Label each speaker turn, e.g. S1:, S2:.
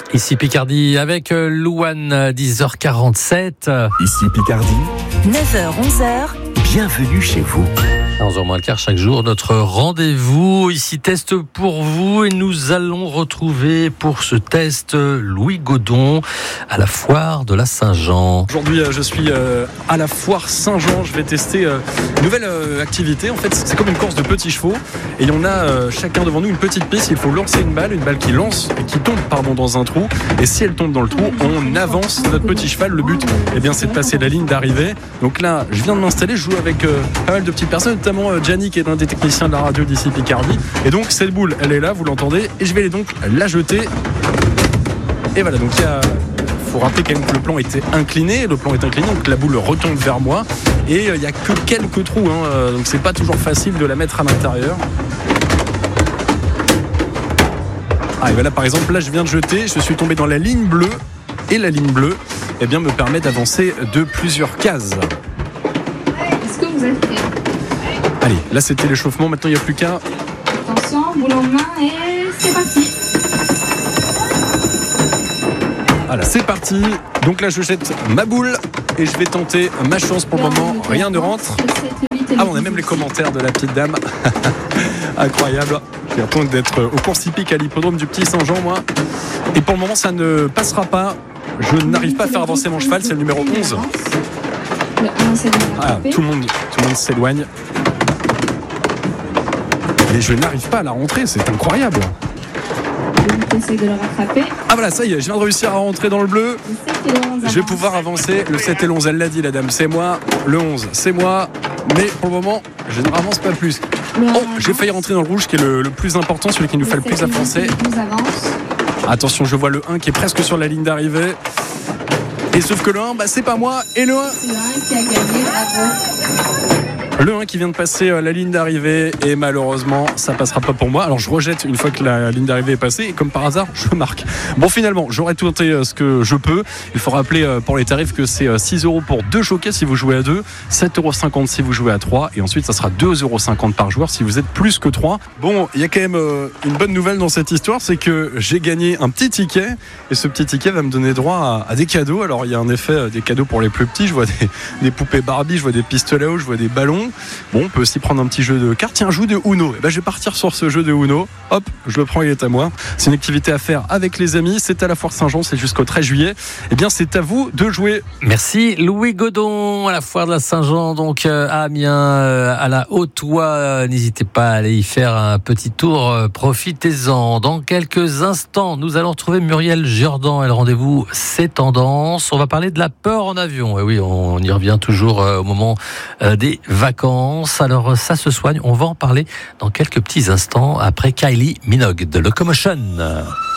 S1: Ici Picardie avec Louane, 10h47.
S2: Ici Picardie,
S3: 9h-11h,
S2: bienvenue chez vous.
S1: 11h moins le quart chaque jour, notre rendez-vous ici test pour vous et nous allons retrouver pour ce test Louis Godon à la foire de la Saint-Jean.
S4: Aujourd'hui je suis à la foire Saint-Jean, je vais tester une nouvelle activité. En fait c'est comme une course de petits chevaux et on a chacun devant nous une petite piste, il faut lancer une balle qui lance et qui tombe dans un trou, et si elle tombe dans le trou on avance notre petit cheval. Le but c'est de passer la ligne d'arrivée. Donc là je viens de m'installer, je joue avec pas mal de petites personnes, notamment Gianni qui est un des techniciens de la radio d'ici Picardie, et donc cette boule elle est là, vous l'entendez, et je vais donc la jeter. Et voilà, donc il faut rappeler quand même que le plan était incliné, donc la boule retombe vers moi et il n'y a que quelques trous, donc c'est pas toujours facile de la mettre à l'intérieur. Et voilà, par exemple là je viens de jeter, je suis tombé dans la ligne bleue, et la ligne bleue me permet d'avancer de plusieurs cases.
S5: Est-ce que vous êtes prêts ?
S4: Allez, là c'était l'échauffement, maintenant il n'y a plus qu'un.
S5: Attention, boule en main et c'est parti.
S4: Voilà, c'est parti. Donc là je jette ma boule et je vais tenter ma chance. Pour le moment rien ne rentre. On a même les commentaires de la petite dame. Incroyable. J'ai l'impression d'être au course hippique à l'hippodrome du Petit Saint-Jean, moi. Et pour le moment ça ne passera pas. Je n'arrive pas à faire avancer mon cheval, c'est le numéro 11. Tout le monde s'éloigne. Mais je n'arrive pas à la rentrer, c'est incroyable.
S5: Essaye de le rattraper.
S4: Voilà, ça y est, je viens de réussir à rentrer dans le bleu. Je vais pouvoir avancer. Le 7 et le 11, elle l'a dit la dame, c'est moi. Le 11, c'est moi. Mais pour le moment, je ne avance pas plus. J'ai failli rentrer dans le rouge qui est le plus important, celui qui nous fait le plus avancer. Attention, je vois le 1 qui est presque sur la ligne d'arrivée. Et sauf que le 1, c'est pas moi. Et le 1,
S5: c'est le 1 qui a gagné, bravo.
S4: Le 1 qui vient de passer la ligne d'arrivée, et malheureusement ça passera pas pour moi. Alors je rejette une fois que la ligne d'arrivée est passée, et comme par hasard je marque. Bon, finalement j'aurais tenté ce que je peux. Il faut rappeler pour les tarifs que c'est 6 € pour 2 jockeys si vous jouez à 2, 7,50 € si vous jouez à 3, et ensuite ça sera 2,50 € par joueur si vous êtes plus que 3. Bon, il y a quand même une bonne nouvelle dans cette histoire, c'est que j'ai gagné un petit ticket, et ce petit ticket va me donner droit à des cadeaux. Alors il y a en effet des cadeaux pour les plus petits, je vois des poupées Barbie, je vois des pistolets à eau, je vois des ballons. Bon, on peut aussi prendre un petit jeu de cartes. Tiens, un jeu de Uno. Je vais partir sur ce jeu de Uno. Hop, je le prends, il est à moi. C'est une activité à faire avec les amis. C'est à la foire Saint-Jean, c'est jusqu'au 13 juillet. C'est à vous de jouer.
S1: Merci Louis Godon à la foire de la Saint-Jean, donc à Amiens, à la Haute-Oie. N'hésitez pas à aller y faire un petit tour. Profitez-en. Dans quelques instants, nous allons retrouver Muriel Jourdan. Et le rendez-vous, c'est tendance. On va parler de la peur en avion. Et oui, on y revient toujours au moment des vacances. Alors ça se soigne, on va en parler dans quelques petits instants après Kylie Minogue de Locomotion.